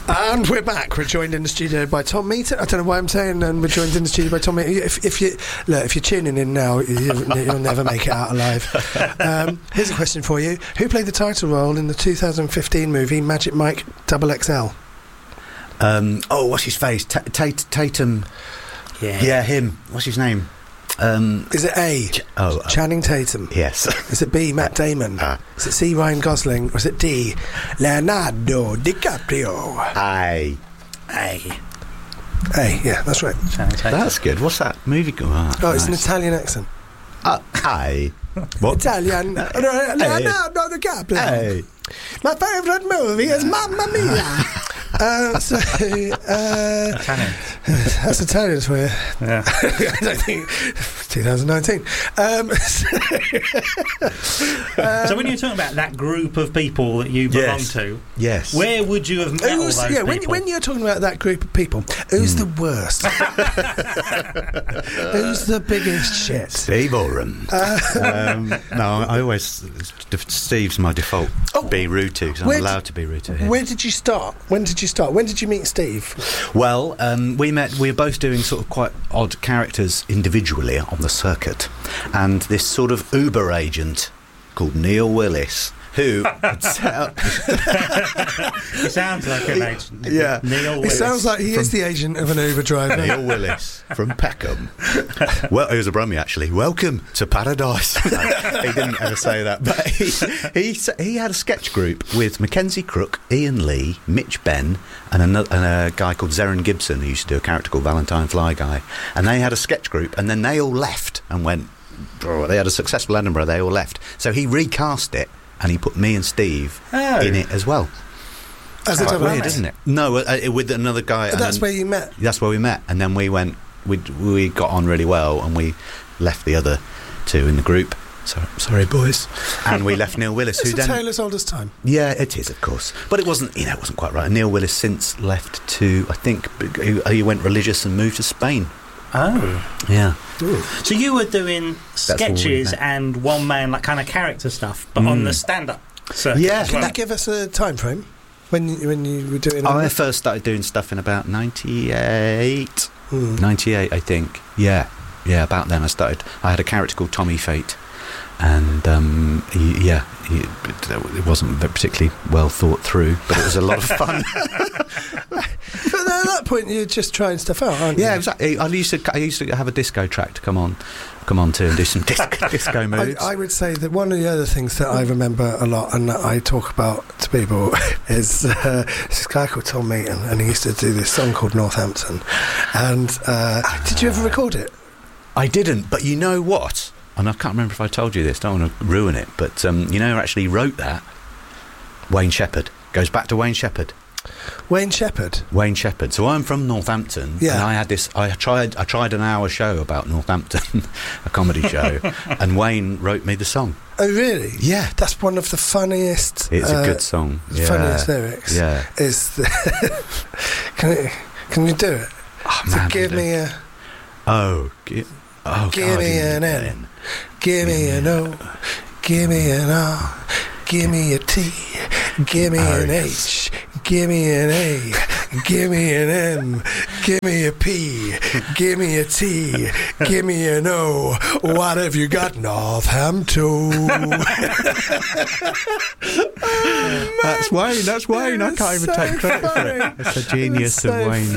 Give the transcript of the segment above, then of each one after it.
And we're back. We're joined in the studio by Tom Meaton. I don't know why I'm saying, and we're joined in the studio by Tom Meaton. If you're tuning in now, you'll never make it out alive. Here's a question for you: who played the title role in the 2015 movie Magic Mike XXL? What's his face? Tatum. Yeah, him. What's his name? Is it A? Channing Tatum? Yes. Is it B? Matt Damon? Is it C? Ryan Gosling? Or is it D? Leonardo DiCaprio? A. Yeah, that's right. That's good. What's that movie called? It's an Italian accent. A. What? Italian. Leonardo DiCaprio. My favourite movie is Mamma Mia. Italian. That's Italian for you. Yeah. I don't think 2019. So when you're talking about that group of people that you belong to, yes, where would you have met all those people? When you're talking about that group of people, who's the worst? Who's the biggest shit? Steve Oram. No, I always Steve's my default. Be rude to, because I'm allowed to be rude to him. Where did you start? When did you meet Steve? Well, we were both doing sort of quite odd characters individually on the circuit, and this sort of Uber agent called Neil Willis, who had set up... He sounds like an agent. Yeah. Neil Willis. It sounds like he is the agent of an Uber driver. Neil Willis from Peckham. Well, he was a Brummie, actually. Welcome to paradise. No, he didn't ever say that, but he had a sketch group with Mackenzie Crook, Ian Lee, Mitch Ben, and a guy called Zarin Gibson, who used to do a character called Valentine Fly Guy, and they had a sketch group, and then they all left and went... They had a successful Edinburgh, they all left. So he recast it, and he put me and Steve in it as well. As a double weird, act, isn't it? No, with another guy. But that's where you met. That's where we met, and then we got on really well, and we left the other two in the group. Sorry, boys. And we left Neil Willis, it's a tale as old as time. Yeah, it is, of course, but it wasn't quite right. Neil Willis since left to, I think, he went religious and moved to Spain. Oh. Yeah. Ooh. So you were doing sketches and one-man, like, kind of character stuff, but on the stand-up circuit. Yeah. As well. Can you give us a time frame when you were doing... I first started doing stuff in about 98. 98, I think. Yeah, about then I started. I had a character called Tommy Fate, and it wasn't particularly well thought through, but it was a lot of fun. But at that point, you're just trying stuff out, aren't you? Yeah, exactly. I used to have a disco track to come on to and do some disco moves. I would say that one of the other things that I remember a lot and that I talk about to people is this guy called Tom Meaton, and he used to do this song called Northampton. And did you ever record it? I didn't, but you know what? And I can't remember if I told you this, don't want to ruin it, but you know who actually wrote that? Wayne Shepherd. Goes back to Wayne Shepherd. Wayne Shepherd. So I'm from Northampton, and I had this. I tried an hour show about Northampton, a comedy show, and Wayne wrote me the song. Oh, really? Yeah, that's one of the funniest. It's a good song. Funniest lyrics. Yeah. Is can you do it? Oh, man, give me a. Give me an N. Give me an O. Give me an R. Give me a T. Give me an H. Give me an A. Give me an M. Give me a P. Give me a T. Give me an O. What have you got, Northampton? That's Wayne. I can't even take credit for it. It's a genius of Wayne.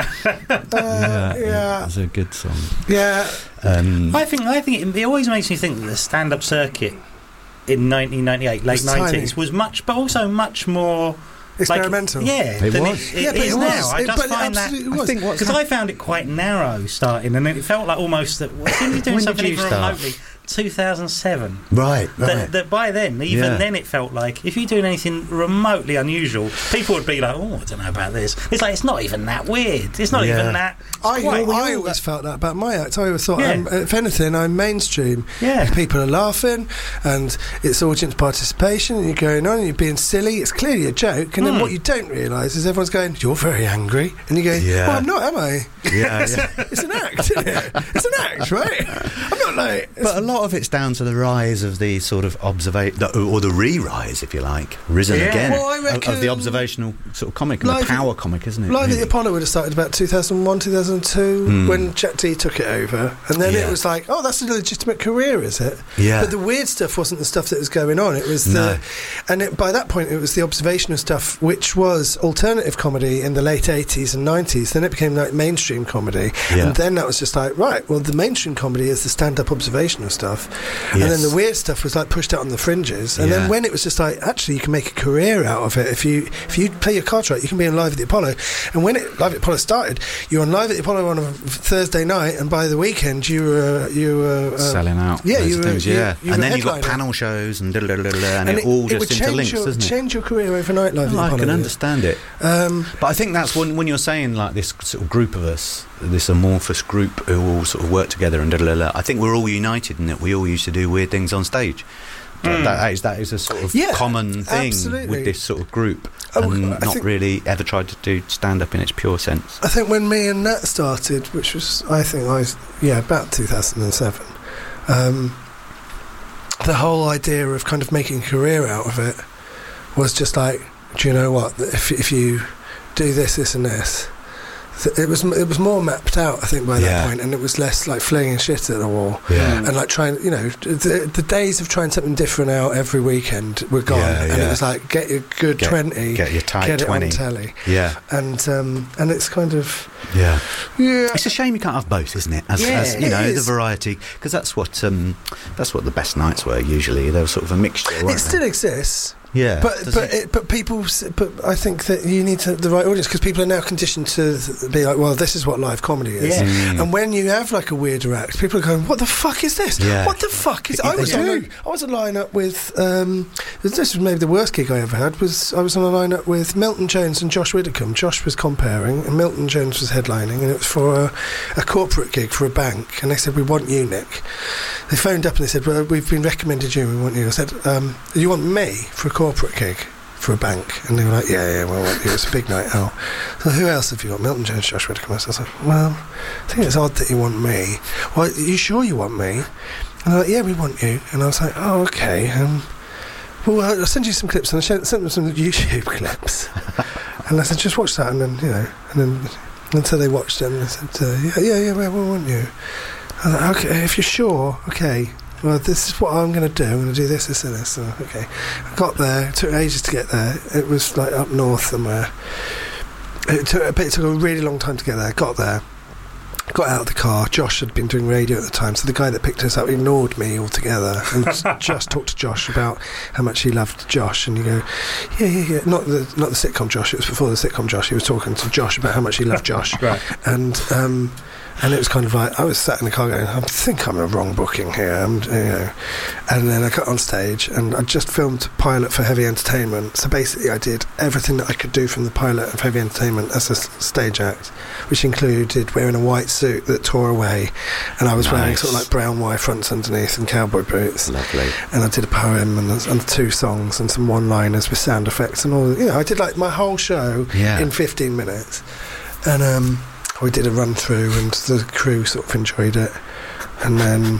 It's a good song. Yeah. I think it always makes me think that the stand-up circuit in 1998, late 90s, was much more experimental. It was. It is now. I just find that because I found it quite narrow starting, and it felt like almost that when you doing something even remotely. 2007. Right. That by then, then it felt like if you're doing anything remotely unusual, people would be like, "Oh, I don't know about this." It's like it's not even that weird. It's not even that. I always felt that about my act. I always thought, if anything, I'm mainstream. Yeah. People are laughing, and it's audience participation, and you're going on, and you're being silly. It's clearly a joke, and then what you don't realise is everyone's going, "You're very angry," and you go, "Well, I'm not, am I?" Yeah, it's an act, isn't it? It's an act, right? I'm not like. But a lot lot of it's down to the rise of the sort of or the re-rise, if you like, risen again of the observational sort of comic and the power comic, isn't it? Live at the Apollo would have started about 2001, 2002 when Chet D took it over, and then it was like, oh, that's a legitimate career, is it? Yeah. But the weird stuff wasn't the stuff that was going on. It was by that point it was the observational stuff, which was alternative comedy in the late 80s and 90s. Then it became like mainstream comedy, and then that was just like, right, well, the mainstream comedy is the stand-up observational stuff, and then the weird stuff was like pushed out on the fringes, and then when it was just like, actually you can make a career out of it if you play your cards right, you can be on Live at the Apollo. And when Live at the Apollo started, you were on Live at the Apollo on a Thursday night, and by the weekend you were selling out. Yeah, you were, and then you got panel shows and it all just interlinks, doesn't it? Change your career overnight. Live at the Apollo. I can understand it, but I think that's when you're saying like this sort of group of us, this amorphous group who all sort of work together and I think we're all united in that we all used to do weird things on stage. That is a sort of common thing with this sort of group, and not really ever tried to do stand-up in its pure sense. I think when me and Nat started, which was about 2007, the whole idea of kind of making a career out of it was just like, do you know what? If you do this, and this. It was more mapped out, I think, by that point, and it was less like flinging shit at the wall and like trying, the days of trying something different out every weekend were gone, and it was like get your good 20, get your tight get 20 it on telly, and it's kind of it's a shame you can't have both, isn't it? As the variety, because that's what the best nights were usually. They were sort of a mixture. It still exists. Yeah, but I think that you need the right audience, because people are now conditioned to be like, well, this is what live comedy is, and when you have like a weirder act, people are going, what the fuck is this? What the fuck is? I was a lineup with this was maybe the worst gig I ever had. I was on a lineup with Milton Jones and Josh Widdicombe. Josh was comparing, and Milton Jones was headlining, and it was for a corporate gig for a bank, and they said, we want you, Nick. They phoned up and they said, well, we've been recommended you, we want you. I said, you want me for a corporate gig for a bank? And they were like, yeah, well, it's a big night out. So who else have you got? Milton Jones, Josh Widdicombe. So I was like, well, I think it's odd that you want me. Well, are you sure you want me? And they're like, yeah, we want you. And I was like, oh, okay. Well, I'll send you some clips. And I sent them some YouTube clips. And I said, just watch that. And then, until they watched it, and they said, yeah, we want you. I was like, okay, if you're sure, okay. Well, this is what I'm going to do. I'm going to do this, and this. So, okay. I got there. It took ages to get there. It was like up north somewhere. It took a really long time to get there. Got there. Got out of the car. Josh had been doing radio at the time, so the guy that picked us up ignored me altogether and just talked to Josh about how much he loved Josh. And you go, yeah. Not the sitcom Josh. It was before the sitcom Josh. He was talking to Josh about how much he loved Josh. Right. And it was kind of like, I was sat in the car going, I think I'm in a wrong booking here, And then I got on stage, and I just filmed a pilot for Heavy Entertainment. So basically I did everything that I could do from the pilot of Heavy Entertainment as a stage act, which included wearing a white suit that tore away, and I was wearing sort of like brown wire fronts underneath and cowboy boots. Lovely. And I did a poem and 2 songs and some one-liners with sound effects and all. I did like my whole show in 15 minutes. And we did a run through, and the crew sort of enjoyed it. And then,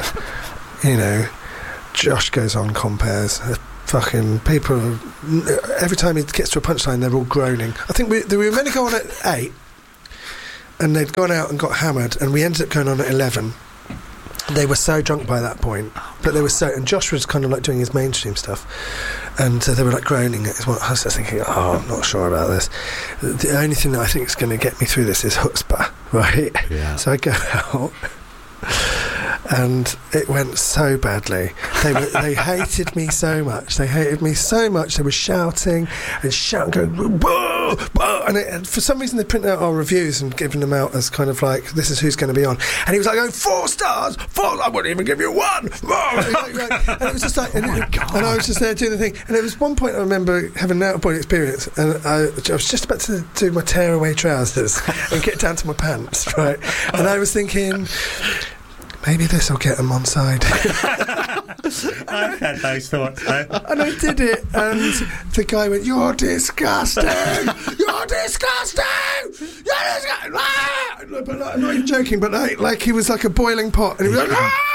Josh goes on, compares. Fucking people, every time he gets to a punchline, they're all groaning. I think we were meant to go on at 8, and they'd gone out and got hammered, and we ended up going on at 11. They were so drunk by that point, but they were and Josh was kind of like doing his mainstream stuff, and they were like groaning at his one. I was just thinking, I'm not sure about this. The only thing that I think is going to get me through this is chutzpah, right? Yeah. So I go out, and it went so badly. They hated me so much. They were shouting, going, whoa, whoa. And for some reason they printed out our reviews and given them out as kind of like, this is who's going to be on. And he was like, going, 4 stars, 4, I wouldn't even give you 1. And it was just like, and I was just there doing the thing. And there was one point I remember having an out-of-body experience, and I was just about to do my tear-away trousers and get down to my pants, right? And I was thinking, maybe this will get them on side. I've had those thoughts, though. And I did it, and the guy went, you're disgusting! You're disgusting! You're disgusting! But I'm not even joking, but like he was like a boiling pot, and he was like, ah!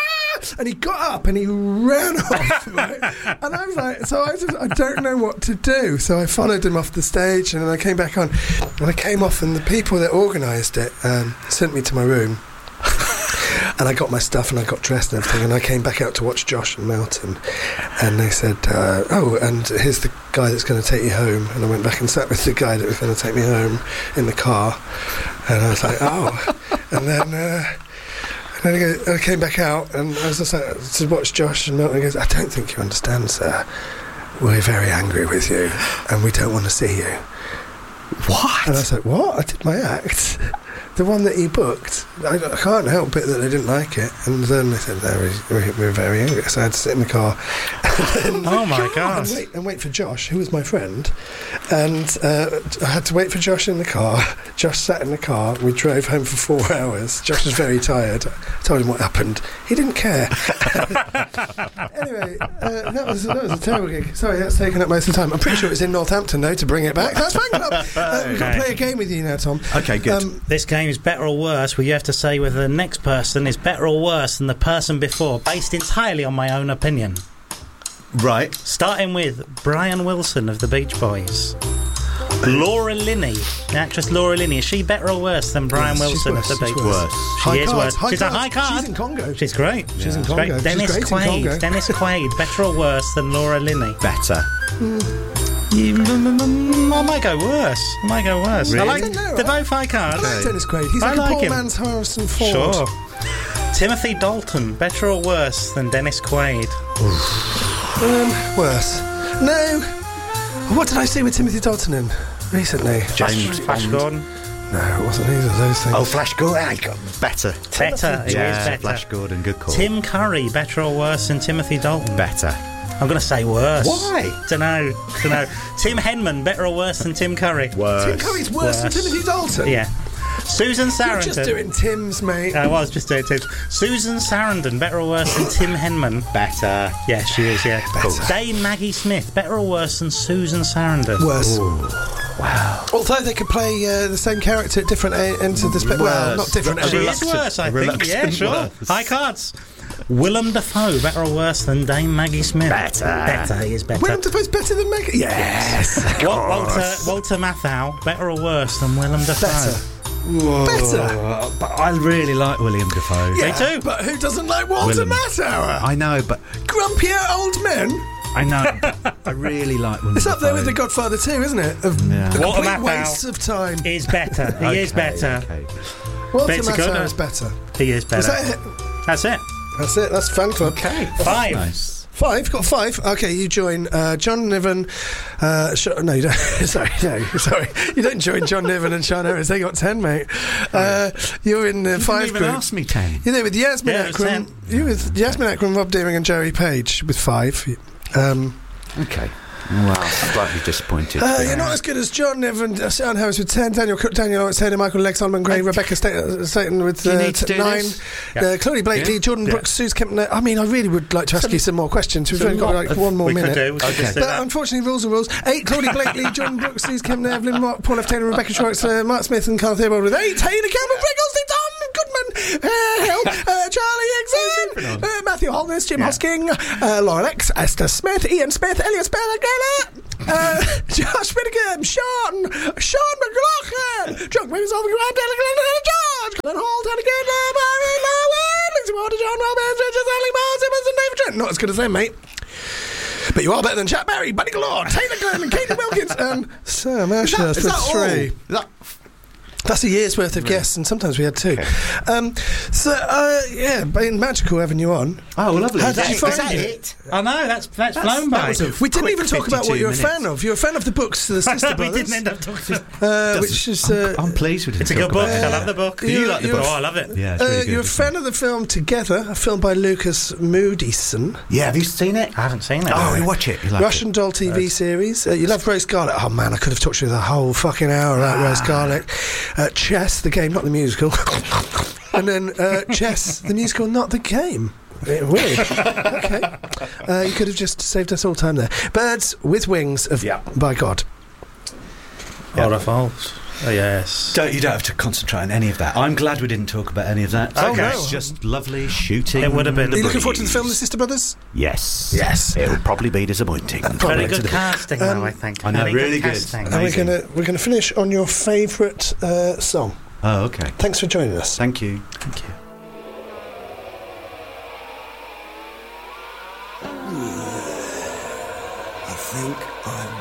And he got up and he ran off, right? And I was like, I don't know what to do. So I followed him off the stage, and then I came back on. And I came off, and the people that organised it sent me to my room. And I got my stuff and I got dressed and everything, and I came back out to watch Josh and Melton, and they said, and here's the guy that's going to take you home. And I went back and sat with the guy that was going to take me home in the car, and I was like, and then I came back out, and I was just like, to watch Josh and Melton. He goes, I don't think you understand, sir. We're very angry with you, and we don't want to see you. What? And I was like, what? I did my act. The one that he booked. I can't help it that they didn't like it. And then they said, no, we're very angry. So I had to sit in the car and wait for Josh, who was my friend. And I had to wait for Josh in the car. Josh sat in the car. We drove home for 4 hours. Josh was very tired. I told him what happened. He didn't care. Anyway, that was a terrible gig. Sorry, that's taken up most of the time. I'm pretty sure it's in Northampton, though, to bring it back. That's fine. We've got to play a game with you now, Tom. Okay, good. This game is better or worse, where you have to say whether the next person is better or worse than the person before, based entirely on my own opinion. Right. Starting with Brian Wilson of the Beach Boys. Laura Linney, the actress Laura Linney, is she better or worse than Brian Wilson of the Beach Boys? She is worse. She's a high card. She's in Congo. She's great. She's in Congo. Dennis Quaid, better or worse than Laura Linney? Better. I might go worse. Really? I like. They're both high cards. I like Dennis Quaid. He's like a poor man's Harrison Ford. Sure. Timothy Dalton, better or worse than Dennis Quaid? Worse. No. What did I see with Timothy Dalton in recently? Flash Gordon. No, it wasn't either of those things. Oh, Flash Gordon. Better. It is better. Flash Gordon, good call. Tim Curry, better or worse than Timothy Dalton? Better. I'm going to say worse. Why? Don't know. Tim Henman, better or worse than Tim Curry? Worse. Tim Curry's worse than Timothy Dalton? Yeah. Susan Sarandon. You're just doing Tim's, mate. I was just doing Tim's. Susan Sarandon, better or worse than Tim Henman? Better. Yeah, she is, yeah. Better. Dame Maggie Smith, better or worse than Susan Sarandon? Worse. Ooh. Wow. Although they could play the same character at different ends of the spectrum. Well, not different. She is worse, I think. Yeah, sure. Worse. High cards. Willem Dafoe, better or worse than Dame Maggie Smith? Better. He is better. Willem Dafoe's better than Maggie? Yes. Walter Matthau, better or worse than Willem Dafoe? Better. Whoa. Better. But I really like William Dafoe. Yeah, Me too. But who doesn't like Walter Matthau? I know, but Grumpier old men. I know, but I really like William It's up there Dafoe. with The Godfather 2, isn't it? A Walter complete Matthau waste of time. is better. He is better. Okay. Walter It's a Matthau good- is better. He is better. Is that it? That's it. That's it. That's fan club. Okay. 5. Nice. 5. Got 5. Okay, you join John Niven. No, you don't. sorry. You don't join John Niven and Sean Harris. They got 10, mate. You're in the 5 even group. ask me 10. You're there with Yasmin Yeah, it was Akram. 10. You with Yasmin Akram, Rob Deering, and Jerry Page with 5. Okay. Well, I'm slightly disappointed. You're not as good as John Niven, Sean Harris with 10, Daniel Cook, Daniel Lawrence, Taylor, Michael Legg, Solomon Gray, Rebecca Staten with you need to do 9, this? Claudia Blakely, Yeah. Jordan Brooks, Suze Kempner. I mean, I really would like to ask you some more questions. We've only got like one more we minute. Could do. We could just do But that. unfortunately, rules are rules. 8, Claudia Blakely, Jordan Brooks, Suze Kempner, Evelyn Mark, Paul F. Taylor, Rebecca Schwartz, Mark Smith, and Carl Theobald with 8, Taylor Campbell, Briggleston, Tom Goodman, Charlie Exon, Matthew Holness, Jim Hosking, Laura Lex, Esther Smith, Ian Smith, Elliot Speller, Josh Whittaker, Sean McLaughlin, Chuck Williams, Olga Grant, George, Glenn Hall, Tony Girdler, Mary Lowen, Lindsay Water, John Robbins, Richard Stanley, Miles Simmons, and David Trent. Not as good as them, mate. But you are better than Chat Berry, Buddy Galore, Taylor Glenn, and Katie Wilkins, and Sam Ashurst with 3. That's a year's worth of guests, and sometimes we had 2. Yeah, been magical having you on. Oh, lovely. How did you find Is that it? I know, that's flown by. We didn't quick even talk about what 52 you're a minutes. fan of. You're a fan of the books, The Sister we Brothers. didn't end up talking. Which is... I'm pleased with it. It's a good book. I love the book. Do you like the book? Oh, I love it. Yeah, it's really good. you're a fan of the film Together, a film by Lucas Moodysson. Yeah, have you seen it? I haven't seen it. Oh, you watch it. You like Russian doll TV series. You love Rose Garlick. Oh man, I could have talked to you the whole fucking hour about Rose Garlick. Chess, the game, not the musical. And then Chess, the musical, not the game. Weird. Okay. You could have just saved us all time there. Birds with Wings of By God. Horror Falls. Oh, yes. You don't have to concentrate on any of that. I'm glad we didn't talk about any of that. Okay. It's just lovely shooting. It would have been. Are you looking forward to the film, The Sister Brothers? Yes. Yes. It'll probably be disappointing. Very good casting, though, I think. I know, really good. Casting. And we're gonna finish on your favourite song. Oh, okay. Thanks for joining us. Thank you. Thank you. I think I'm